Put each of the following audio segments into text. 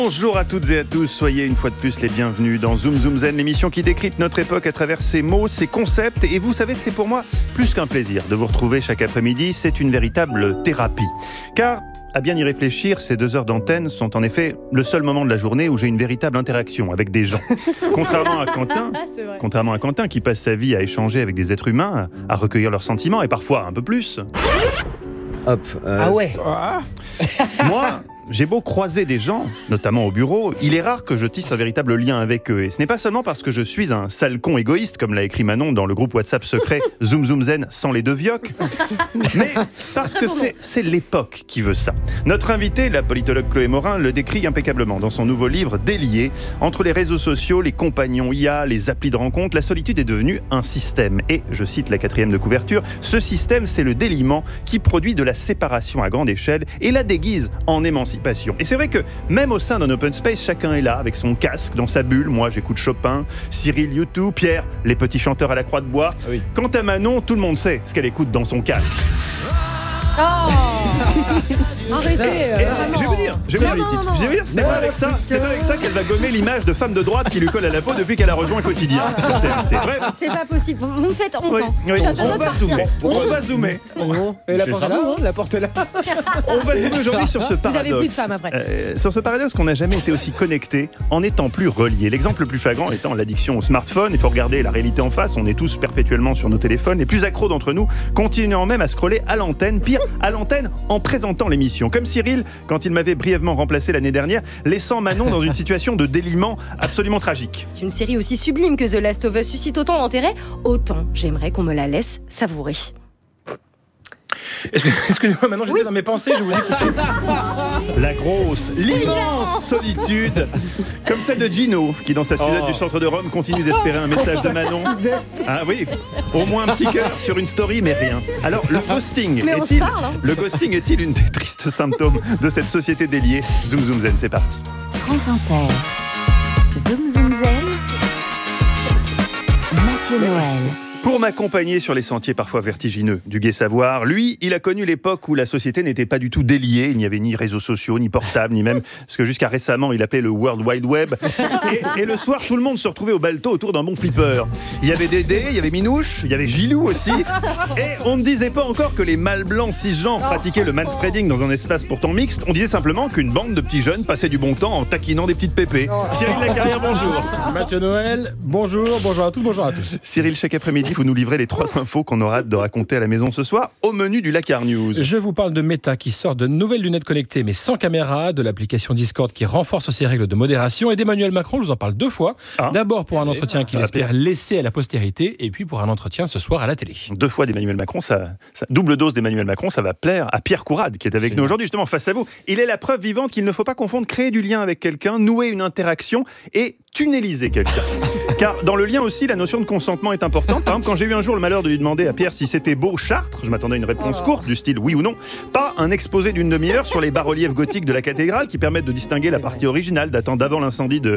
Bonjour à toutes et à tous, soyez une fois de plus les bienvenus dans Zoom Zoom Zen, l'émission qui décrypte notre époque à travers ses mots, ses concepts. Et vous savez, c'est pour moi plus qu'un plaisir de vous retrouver chaque après-midi, c'est une véritable thérapie. Car, à bien y réfléchir, ces 2 heures d'antenne sont en effet le seul moment de la journée où j'ai une véritable interaction avec des gens. Contrairement à Quentin qui passe sa vie à échanger avec des êtres humains, à recueillir leurs sentiments et parfois un peu plus. Moi, j'ai beau croiser des gens, notamment au bureau, il est rare que je tisse un véritable lien avec eux. Et ce n'est pas seulement parce que je suis un sale con égoïste, comme l'a écrit Manon dans le groupe WhatsApp secret Zoom Zoom Zen sans les 2 vioques, mais parce que c'est l'époque qui veut ça. Notre invitée, la politologue Chloé Morin, le décrit impeccablement dans son nouveau livre Délié. Entre les réseaux sociaux, les compagnons IA, les applis de rencontre, la solitude est devenue un système. Et, je cite la 4e de couverture, ce système, c'est le déliement qui produit de la séparation à grande échelle et la déguise en émancipation. Et c'est vrai que même au sein d'un open space, chacun est là avec son casque, dans sa bulle. Moi, j'écoute Chopin, Cyril YouTube, Pierre, les petits chanteurs à la croix de bois. Ah oui. Quant à Manon, tout le monde sait ce qu'elle écoute dans son casque. Oh arrêtez, vraiment. Je vais vous dire, c'est pas avec ça qu'elle va gommer l'image de femme de droite qui lui colle à la peau depuis qu'elle a rejoint Quotidien. C'est vrai. C'est pas possible. Vous me faites honte. Oui. On va zoomer. Et la porte est là, la porte est là. On va zoomer aujourd'hui sur ce paradoxe. Vous avez plus de femmes après. Sur ce paradoxe qu'on n'a jamais été aussi connecté en étant plus relié. L'exemple le plus flagrant étant l'addiction au smartphone. Il faut regarder la réalité en face. On est tous perpétuellement sur nos téléphones. Les plus accros d'entre nous continuant même à scroller à l'antenne. Pire, à l'antenne en présentant l'émission. Comme Cyril, quand il m'avait brièvement remplacé l'année dernière, laissant Manon dans une situation de déliement absolument tragique. Une série aussi sublime que The Last of Us suscite autant d'intérêt, autant j'aimerais qu'on me la laisse savourer. Excusez-moi, maintenant j'étais dans mes pensées, je vous écoute. La grosse, l'immense solitude, comme celle de Gino, qui dans sa studette du centre de Rome continue d'espérer un message de Manon. Ah oui, au moins un petit cœur sur une story, mais rien. Alors, le ghosting est-il une des tristes symptômes de cette société déliée? Zoom Zoom Zen, c'est parti. France Inter. Zoom Zoom Zen. Mathieu Noël. Pour m'accompagner sur les sentiers parfois vertigineux du Gai Savoir, lui, il a connu l'époque où la société n'était pas du tout déliée. Il n'y avait ni réseaux sociaux, ni portables, ni même ce que jusqu'à récemment il appelait le World Wide Web. Et le soir, tout le monde se retrouvait au balto autour d'un bon flipper. Il y avait Dédé, il y avait Minouche, il y avait Gilou aussi. Et on ne disait pas encore que les mâles blancs cisgenres pratiquaient le manspreading dans un espace pourtant mixte. On disait simplement qu'une bande de petits jeunes passait du bon temps en taquinant des petites pépées. Cyril Lacarrière, bonjour. Mathieu Noël, bonjour à toutes, bonjour à tous. Cyril, chaque après-midi, vous nous livrez les 3 infos qu'on aura hâte de raconter à la maison ce soir au menu du Lacar News. Je vous parle de Meta qui sort de nouvelles lunettes connectées mais sans caméra, de l'application Discord qui renforce ses règles de modération et d'Emmanuel Macron, je vous en parle 2 fois. D'abord pour un entretien qu'il espère laisser à la postérité et puis pour un entretien ce soir à la télé. 2 fois d'Emmanuel Macron, ça double dose d'Emmanuel Macron, ça va plaire à Pierre Courade qui est avec nous aujourd'hui justement face à vous. Il est la preuve vivante qu'il ne faut pas confondre créer du lien avec quelqu'un, nouer une interaction et tunneliser quelqu'un. Car dans le lien aussi, la notion de consentement est importante. Par exemple, quand j'ai eu un jour le malheur de lui demander à Pierre si c'était beau Chartres, je m'attendais à une réponse courte du style oui ou non, pas un exposé d'une demi-heure sur les bas-reliefs gothiques de la cathédrale qui permettent de distinguer la partie originale datant d'avant l'incendie de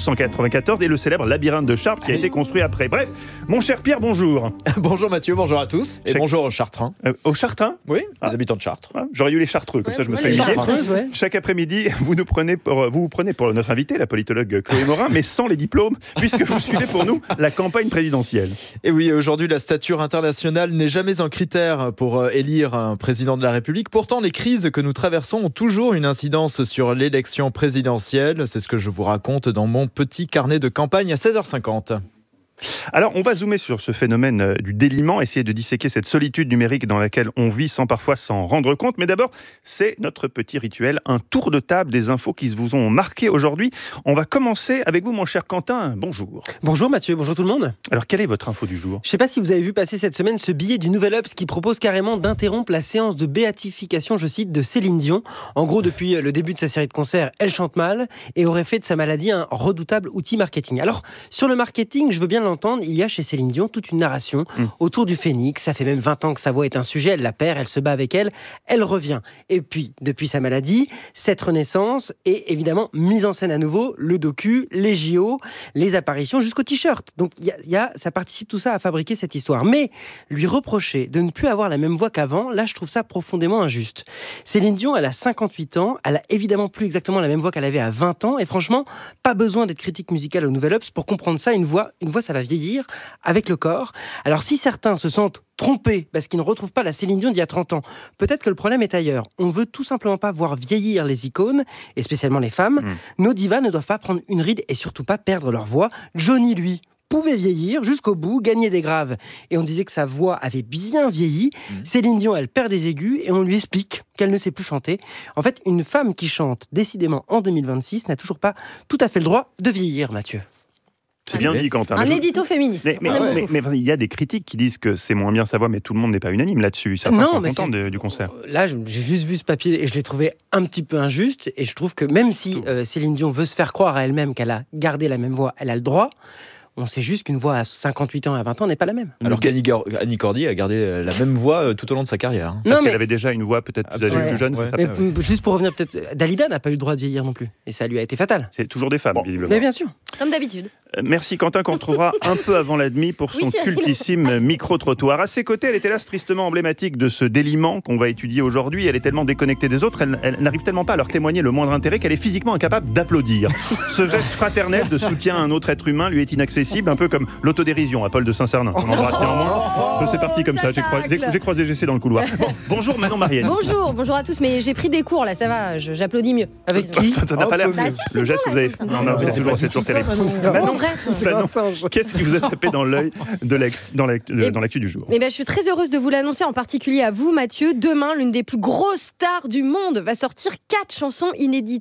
1194 et le célèbre labyrinthe de Chartres qui a été construit après. Bref, mon cher Pierre, bonjour. Bonjour Mathieu, bonjour à tous. Et bonjour aux Chartrains. Aux Chartrains ? Oui, les habitants de Chartres. J'aurais eu les Chartreux, comme ça je me serais humilié. Chaque après-midi, vous vous prenez pour notre invité, la politologue Chloé Morin, mais sans les diplômes, puisque vous suivez pour nous la campagne présidentielle. Et oui, aujourd'hui, la stature internationale n'est jamais un critère pour élire un président de la République. Pourtant, les crises que nous traversons ont toujours une incidence sur l'élection présidentielle. C'est ce que je vous raconte dans mon petit carnet de campagne à 16h50. Alors, on va zoomer sur ce phénomène du déliement, essayer de disséquer cette solitude numérique dans laquelle on vit sans parfois s'en rendre compte. Mais d'abord, c'est notre petit rituel, un tour de table des infos qui vous ont marqué aujourd'hui. On va commencer avec vous, mon cher Quentin. Bonjour. Bonjour Mathieu, bonjour tout le monde. Alors, quelle est votre info du jour ? Je ne sais pas si vous avez vu passer cette semaine ce billet du Nouvel Obs qui propose carrément d'interrompre la séance de béatification, je cite, de Céline Dion. En gros, depuis le début de sa série de concerts, elle chante mal et aurait fait de sa maladie un redoutable outil marketing. Alors, sur le marketing, je veux bien l'entendre, il y a chez Céline Dion toute une narration autour du phénix. Ça fait même 20 ans que sa voix est un sujet, elle la perd, elle se bat avec elle revient. Et puis, depuis sa maladie, cette renaissance est évidemment mise en scène à nouveau, le docu, les JO, les apparitions, jusqu'au t-shirt. Donc, ça participe tout ça à fabriquer cette histoire. Mais lui reprocher de ne plus avoir la même voix qu'avant, là, je trouve ça profondément injuste. Céline Dion, elle a 58 ans, elle a évidemment plus exactement la même voix qu'elle avait à 20 ans, et franchement, pas besoin d'être critique musicale au Nouvel Obs pour comprendre ça. Une voix, ça va vieillir avec le corps. Alors, si certains se sentent trompés parce qu'ils ne retrouvent pas la Céline Dion d'il y a 30 ans, peut-être que le problème est ailleurs. On veut tout simplement pas voir vieillir les icônes, et spécialement les femmes. Nos divas ne doivent pas prendre une ride et surtout pas perdre leur voix. Johnny, lui, pouvait vieillir jusqu'au bout, gagner des graves. Et on disait que sa voix avait bien vieilli. Céline Dion, elle perd des aigus et on lui explique qu'elle ne sait plus chanter. En fait, une femme qui chante décidément en 2026 n'a toujours pas tout à fait le droit de vieillir, Mathieu. C'est bien dit, Quentin. Un édito féministe. Mais il y a des critiques qui disent que c'est moins bien sa voix, mais tout le monde n'est pas unanime là-dessus. Certains sont contents du concert. Là, j'ai juste vu ce papier et je l'ai trouvé un petit peu injuste. Et je trouve que même si Céline Dion veut se faire croire à elle-même qu'elle a gardé la même voix, elle a le droit. On sait juste qu'une voix à 58 ans et à 20 ans n'est pas la même. Alors qu'Annie Cordy a gardé la même voix tout au long de sa carrière. Parce qu'elle avait déjà une voix peut-être plus jeune, c'est ça. Mais juste pour revenir peut-être, Dalida n'a pas eu le droit de vieillir non plus. Et ça lui a été fatal. C'est toujours des femmes, visiblement. Mais bien sûr. Comme d'habitude. Merci Quentin, qu'on retrouvera un peu avant la demi pour son cultissime micro-trottoir. À ses côtés, elle est hélas tristement emblématique de ce déliement qu'on va étudier aujourd'hui. Elle est tellement déconnectée des autres, elle n'arrive tellement pas à leur témoigner le moindre intérêt qu'elle est physiquement incapable d'applaudir. Ce geste fraternel de soutien à un autre être humain lui est inaccessible, un peu comme l'autodérision à Paul de Saint-Cernin. On embrasse néanmoins. C'est parti comme ça, j'ai croisé Jessé dans le couloir. Bon, bonjour Manon Marienne. Bonjour à tous, mais j'ai pris des cours là, ça va, j'applaudis mieux. Avec qui ? Ça n'a pas l'air. Si, le geste que vous avez fait. Non, c'est toujours terrible. Manon, qu'est-ce qui vous a tapé dans l'œil dans l'actu du jour ? Je suis très heureuse de vous l'annoncer, en particulier à vous, Mathieu. Demain, l'une des plus grosses stars du monde va sortir 4 chansons inédites.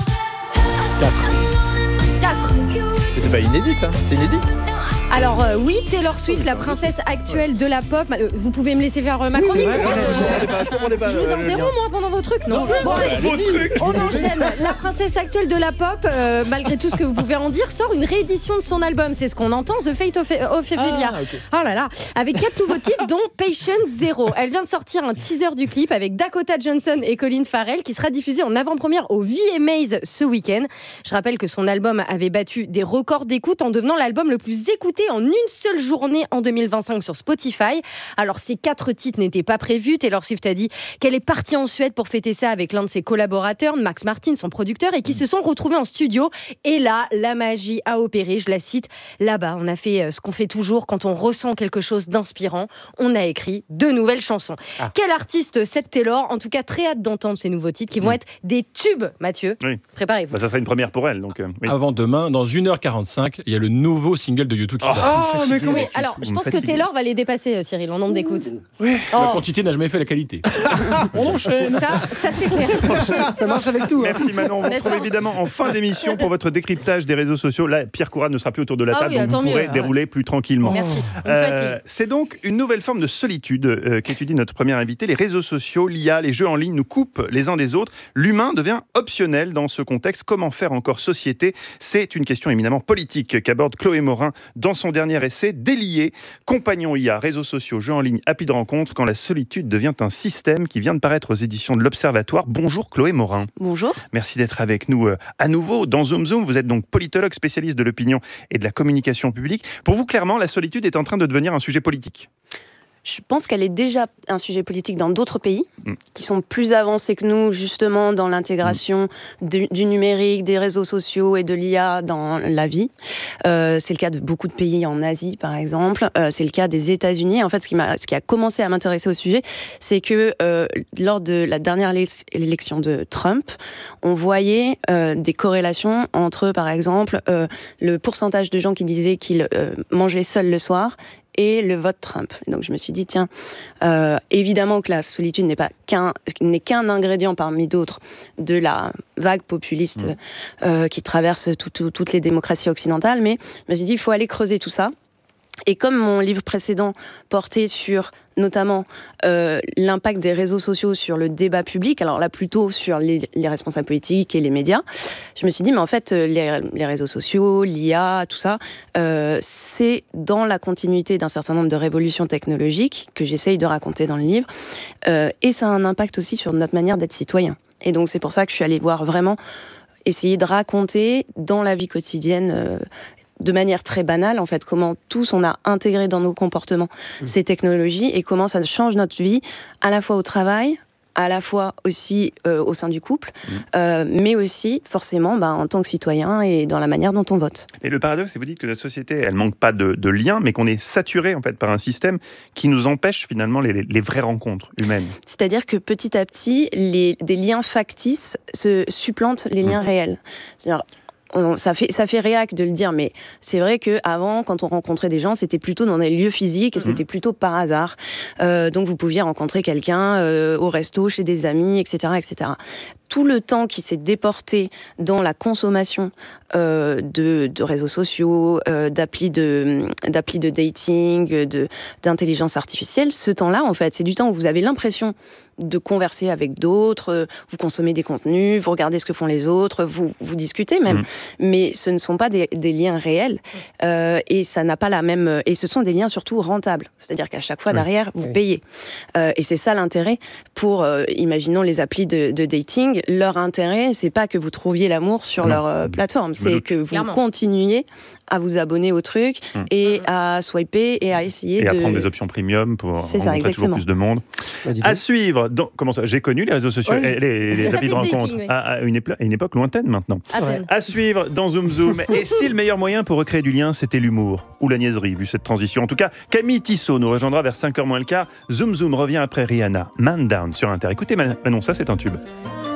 4. C'est pas inédit ça, c'est inédit. Alors oui, Taylor Swift, la princesse actuelle de la pop. Vous pouvez me laisser faire ma chronique ? Je vous interromps moi pendant vos trucs, non ? On enchaîne. La princesse actuelle de la pop, malgré tout ce que vous pouvez en dire, sort une réédition de son album. C'est ce qu'on entend, The Fate of Ophelia. Oh là là, avec 4 nouveaux titres, dont Patient Zero. Elle vient de sortir un teaser du clip avec Dakota Johnson et Colin Farrell, qui sera diffusé en avant-première au VMAs ce week-end. Je rappelle que son album avait battu des records d'écoute en devenant l'album le plus écouté en une seule journée en 2025 sur Spotify. Alors ces 4 titres n'étaient pas prévus. Taylor Swift a dit qu'elle est partie en Suède pour fêter ça avec l'un de ses collaborateurs, Max Martin, son producteur, et qui se sont retrouvés en studio. Et là, la magie a opéré, je la cite. Là-bas, on a fait ce qu'on fait toujours quand on ressent quelque chose d'inspirant. On a écrit 2 nouvelles chansons. Quel artiste cette Taylor ? En tout cas, très hâte d'entendre ces nouveaux titres qui vont être des tubes, Mathieu. Oui. Préparez-vous. Ça sera une première pour elle. Donc, oui. Avant demain, dans 1h45, il y a le nouveau single de YouTube qui sort. Mais comment ? Oui, alors, je pense que Taylor va les dépasser, Cyril, en nombre d'écoutes. La quantité n'a jamais fait la qualité. On enchaîne. Ça c'est clair. Ça marche avec tout. Merci Manon. On vous retrouve évidemment en fin d'émission pour votre décryptage des réseaux sociaux. Là, Pierre Courade ne sera plus autour de la table, donc vous pourrez dérouler plus tranquillement. Merci. C'est donc une nouvelle forme de solitude qu'étudie notre première invitée. Les réseaux sociaux, l'IA, les jeux en ligne nous coupent les uns des autres. L'humain devient optionnel dans ce contexte. Comment faire encore société ? C'est une question éminemment politique qu'aborde Chloé Morin dans son dernier essai, Délié, compagnons IA, réseaux sociaux, jeux en ligne, appli de rencontre, quand la solitude devient un système, qui vient de paraître aux éditions de l'Observatoire. Bonjour Chloé Morin. Bonjour. Merci d'être avec nous à nouveau dans Zoom Zoom. Vous êtes donc politologue, spécialiste de l'opinion et de la communication publique. Pour vous, clairement, la solitude est en train de devenir un sujet politique. Je pense qu'elle est déjà un sujet politique dans d'autres pays qui sont plus avancés que nous, justement, dans l'intégration du numérique, des réseaux sociaux et de l'IA dans la vie. C'est le cas de beaucoup de pays en Asie, par exemple. C'est le cas des États-Unis. En fait, ce qui a commencé à m'intéresser au sujet, c'est que lors de la dernière élection de Trump, on voyait des corrélations entre, par exemple, le pourcentage de gens qui disaient qu'ils mangeaient seuls le soir et le vote Trump. Donc je me suis dit, tiens, évidemment que la solitude n'est qu'un ingrédient parmi d'autres de la vague populiste qui traverse toutes les démocraties occidentales, mais je me suis dit, il faut aller creuser tout ça. Et comme mon livre précédent portait sur notamment l'impact des réseaux sociaux sur le débat public, alors là plutôt sur les responsables politiques et les médias, je me suis dit mais en fait les réseaux sociaux, l'IA, tout ça, c'est dans la continuité d'un certain nombre de révolutions technologiques que j'essaye de raconter dans le livre, et ça a un impact aussi sur notre manière d'être citoyen. Et donc c'est pour ça que je suis allée voir vraiment essayer de raconter dans la vie quotidienne de manière très banale, en fait, comment tous on a intégré dans nos comportements ces technologies et comment ça change notre vie, à la fois au travail, à la fois aussi au sein du couple, mais aussi forcément en tant que citoyen et dans la manière dont on vote. Et le paradoxe, c'est que vous dites que notre société, elle manque pas de liens, mais qu'on est saturé en fait par un système qui nous empêche finalement les vraies rencontres humaines. C'est-à-dire que petit à petit, des liens factices se supplantent les liens réels. C'est-à-dire, ça fait réac de le dire, mais c'est vrai qu'avant, quand on rencontrait des gens, c'était plutôt dans des lieux physiques et c'était plutôt par hasard. Donc vous pouviez rencontrer quelqu'un au resto, chez des amis, etc., etc. Tout le temps qui s'est déporté dans la consommation de réseaux sociaux, d'applis de dating, d'intelligence artificielle, ce temps-là, en fait, c'est du temps où vous avez l'impression de converser avec d'autres, vous consommez des contenus, vous regardez ce que font les autres, vous discutez même, mais ce ne sont pas des liens réels, et ça n'a pas la même... Et ce sont des liens surtout rentables, c'est-à-dire qu'à chaque fois derrière, vous payez. Et c'est ça l'intérêt pour, imaginons les applis de dating, leur intérêt, c'est pas que vous trouviez l'amour sur leur plateforme, c'est que vous continuiez à vous abonner au truc et à swiper et à essayer à prendre des options premium pour rencontrer toujours plus de monde. À suivre, comment ça, j'ai connu les réseaux sociaux, les applis de rencontre à une époque lointaine maintenant. À suivre dans Zoom Zoom. Et si le meilleur moyen pour recréer du lien, c'était l'humour ou la niaiserie, vu cette transition. En tout cas, Camille Tissot nous rejoindra vers 5h moins le quart. Zoom Zoom revient après Rihanna. Man Down sur Inter. Écoutez Manon, ça c'est un tube.